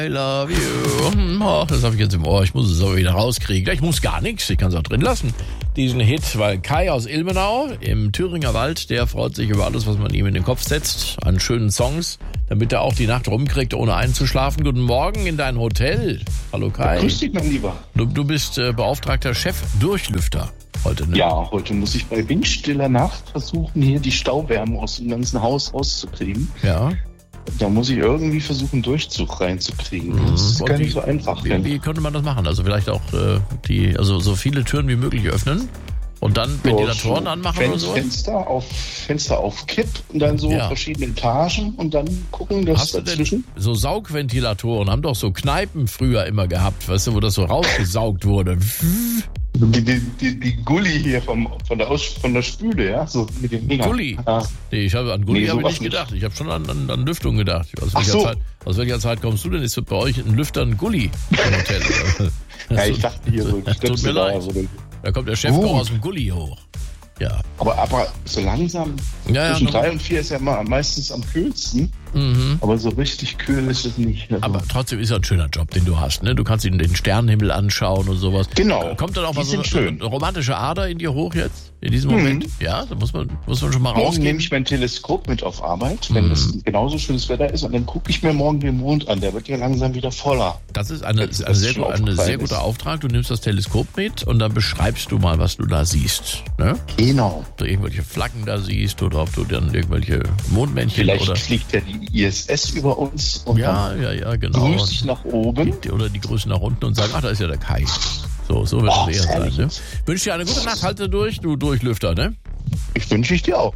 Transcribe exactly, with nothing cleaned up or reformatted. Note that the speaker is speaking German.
I love you. Oh, das habe ich jetzt im Ohr. Ich muss es aber wieder rauskriegen. Ich muss gar nichts. Ich kann es auch drin lassen. Diesen Hit, weil Kai aus Ilmenau im Thüringer Wald, der freut sich über alles, was man ihm in den Kopf setzt, an schönen Songs, damit er auch die Nacht rumkriegt, ohne einzuschlafen. Guten Morgen in dein Hotel. Hallo Kai. Grüß dich, mein Lieber. Du, du bist äh, beauftragter Chef-Durchlüfter heute, ne? Ja, heute muss ich bei windstiller Nacht versuchen, hier die Stauwärme aus dem ganzen Haus rauszukriegen. Ja. Da muss ich irgendwie versuchen, Durchzug reinzukriegen. Mhm. Das ist Und gar wie- nicht so einfach. Wie, wie könnte man das machen? Also vielleicht auch äh, die, also so viele Türen wie möglich öffnen und dann Ventilatoren So, anmachen Fen- oder so? Fenster auf, Fenster auf Kipp und dann so Ja. verschiedene Etagen und dann gucken, dass Hast du denn dazwischen... so Saugventilatoren, haben doch so Kneipen früher immer gehabt, weißt du, wo das so rausgesaugt wurde. Die, die, die, die Gulli hier vom, von, der Aus, von der Spüle, ja? So mit den Dingern. Gulli? Ja. Nee, ich habe an Gulli Nee, habe ich sowas nicht nicht. gedacht. Ich habe schon an, an, an Lüftung gedacht. Aus Ach welcher, so. Zeit, aus welcher Zeit kommst du denn? Ist bei euch ein Lüfter ein Gulli im Hotel? Ja, ich dachte hier so... Tut mir Stöpsel da, leid. so eine- Da kommt der Chef Gut. auch aus dem Gulli hoch. Ja. Aber, aber so langsam, Ja, ja, zwischen noch- drei und vier ist ja mal meistens am kühlsten. Mhm. Aber so richtig kühl ist es nicht. Also, Aber trotzdem ist ja ein schöner Job, den du hast. Ne? Du kannst ihn den Sternenhimmel anschauen und sowas. Genau. Kommt dann auch Die mal so sind eine, schön. eine romantische Ader in dir hoch jetzt? In diesem Moment? Ja, da muss man, muss man schon mal morgen rausgehen. nehme ich mein Teleskop mit auf Arbeit, wenn Mhm. es genauso schönes Wetter ist. Und dann gucke ich mir morgen den Mond an. Der wird ja langsam wieder voller. Das ist eine, Das- eine, das sehr, schon gu- eine aufgefallen sehr ist. guter Auftrag. Du nimmst das Teleskop mit und dann beschreibst du mal, was du da siehst. Ne? Genau. Ob du irgendwelche Flaggen da siehst oder ob du dann irgendwelche Mondmännchen Vielleicht oder... fliegt ja die I S S über uns und Ja, ja, ja, dann genau. grüße ich nach oben. Die- Oder die grüßen nach unten und sagen, ach, da ist ja der Kai. So, so wird Oh, es eher sein. herrlich. Ne? Wünsche dir eine gute Nacht, halte durch, du Durchlüfter, ne? Ich wünsche ich dir auch.